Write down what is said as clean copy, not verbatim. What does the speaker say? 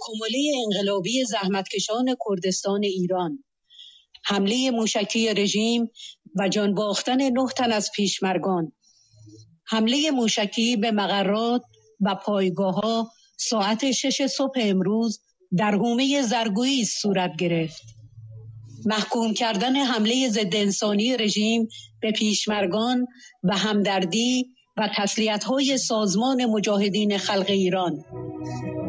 حمله انقلابی زحمتکشان کردستان ایران، حمله موشکی رژیم و جان باختن 9 تن از پیشمرگان. حمله موشکی به مقرات و پایگاه‌ها ساعت 6 صبح امروز در حومه زرگویی صورت گرفت. محکوم کردن حمله ضد انسانی رژیم به پیشمرگان و همدردی و تسلیت‌های سازمان مجاهدین خلق ایران.